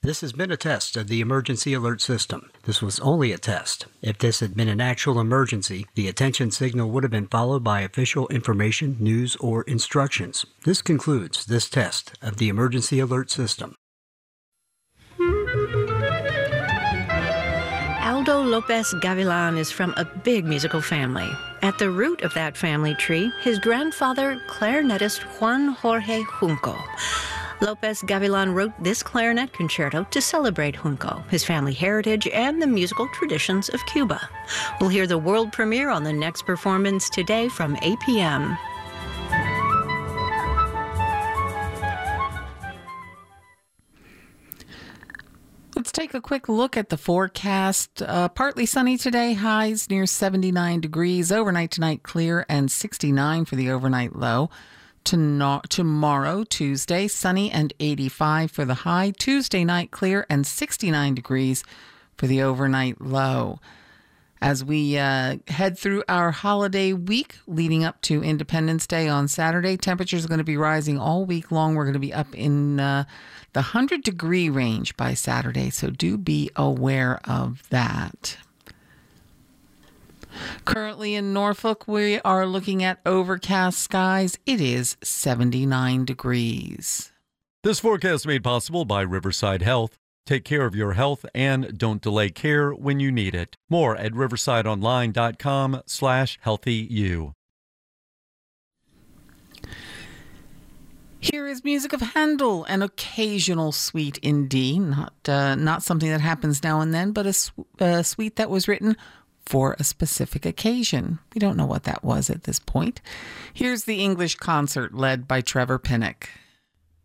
This has been a test of the emergency alert system. This was only a test. If this had been an actual emergency, the attention signal would have been followed by official information, news, or instructions. This concludes this test of the emergency alert system. Aldo Lopez Gavilan is from a big musical family. At the root of that family tree, his grandfather, clarinetist Juan Jorge Junco. Lopez Gavilan wrote this clarinet concerto to celebrate Junco, his family heritage, and the musical traditions of Cuba. We'll hear the world premiere on the next performance today from 8 p.m. Let's take a quick look at the forecast. Partly sunny today, highs near 79 degrees. Overnight tonight clear and 69 for the overnight low. Tomorrow, Tuesday, sunny and 85 for the high. Tuesday night clear and 69 degrees for the overnight low. As we head through our holiday week leading up to Independence Day on Saturday, temperatures are going to be rising all week long. We're going to be up in the 100-degree range by Saturday, so do be aware of that. Currently in Norfolk, we are looking at overcast skies. It is 79 degrees. This forecast made possible by Riverside Health. Take care of your health and don't delay care when you need it. More at riversideonline.com/healthyu. Here is music of Handel, an occasional suite in D, not something that happens now and then, but a suite that was written for a specific occasion. We don't know what that was at this point. Here's the English concert led by Trevor Pinnock.